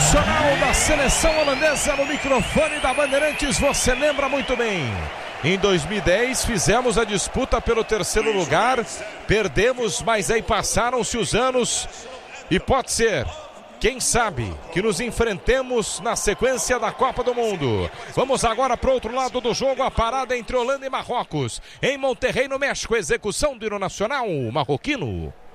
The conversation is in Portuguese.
nacional da seleção holandesa no microfone da Bandeirantes. Você lembra muito bem. Em 2010 fizemos a disputa pelo terceiro lugar, perdemos, mas aí passaram-se os anos e pode ser, quem sabe, que nos enfrentemos na sequência da Copa do Mundo. Vamos agora para o outro lado do jogo, a parada entre Holanda e Marrocos. Em Monterrey, no México, execução do hino nacional marroquino.